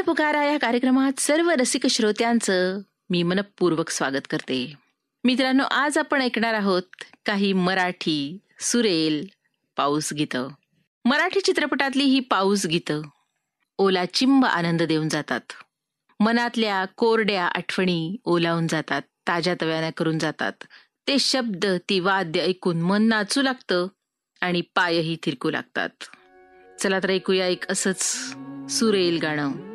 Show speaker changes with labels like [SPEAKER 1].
[SPEAKER 1] पुकारा या कार्यक्रमात सर्व रसिक श्रोत्यांचं मी मनपूर्वक स्वागत करते. मित्रांनो, आज आपण ऐकणार आहोत काही मराठी सुरेल पाऊस गीतं. मराठी चित्रपटातली ही पाऊस गीतं ओला चिंब आनंद देऊन जातात. मनातल्या कोरड्या आठवणी ओलावून जातात, ताज्या तव्यानं करून जातात. ते शब्द, ती वाद्य ऐकून मन नाचू लागतं आणि पायही थिरकू लागतात. चला तर ऐकूया एक असंच सुरेल गाणं.